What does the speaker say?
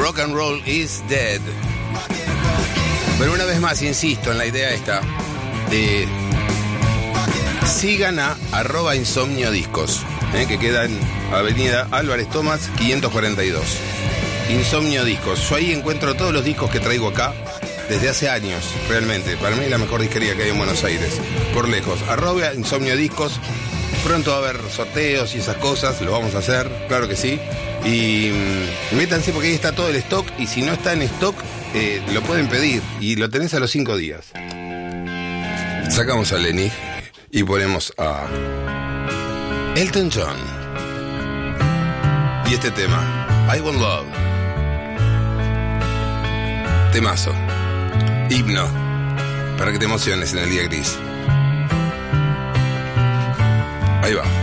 Rock and Roll is Dead. Pero una vez más, insisto en la idea esta. Sigan a @insomniodiscos, que queda en Avenida Álvarez Tomás 542. Insomnio Discos. Yo ahí encuentro todos los discos que traigo acá desde hace años, realmente. Para mí es la mejor disquería que hay en Buenos Aires, por lejos. @Insomnio Discos. Pronto va a haber sorteos y esas cosas, lo vamos a hacer, claro que sí. Y métanse porque ahí está todo el stock, y si no está en stock, lo pueden pedir y lo tenés a los 5 días. Sacamos a Lenny y ponemos a Elton John. Y este tema, I Want Love. Temazo. Himno. Para que te emociones en el día gris. Ahí va.